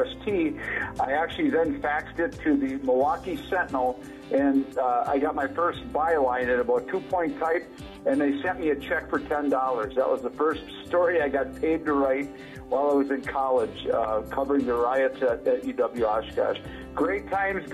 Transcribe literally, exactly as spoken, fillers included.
S T. I actually then faxed it to the Milwaukee Sentinel, and uh, I got my first byline at about two-point type, and they sent me a check for ten dollars. That was the first story I got paid to write while I was in college, uh, covering the riots at, at U W Oshkosh. Great times.